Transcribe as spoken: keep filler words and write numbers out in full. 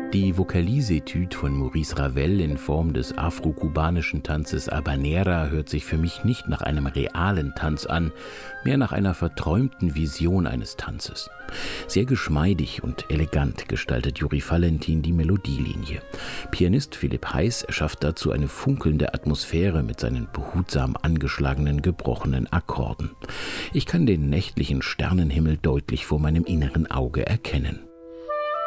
Die Vocalise-Etüde von Maurice Ravel in Form des afro-kubanischen Tanzes Habanera hört sich für mich nicht nach einem realen Tanz an, mehr nach einer verträumten Vision eines Tanzes. Sehr geschmeidig und elegant gestaltet Juri Valentin die Melodielinie. Pianist Philipp Heiß schafft dazu eine funkelnde Atmosphäre mit seinen behutsam angeschlagenen, gebrochenen Akkorden. Ich kann den nächtlichen Sternenhimmel deutlich vor meinem inneren Auge erkennen.